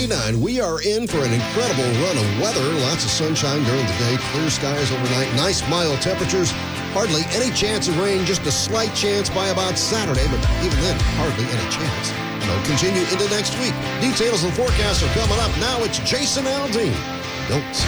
99. We are in for an incredible run of weather. Lots of sunshine during the day, clear skies overnight, nice mild temperatures. Hardly any chance of rain, just a slight chance by about Saturday, but even then, hardly any chance. And it'll continue into next week. Details of the forecast are coming up. Now it's Jason Aldean. Don't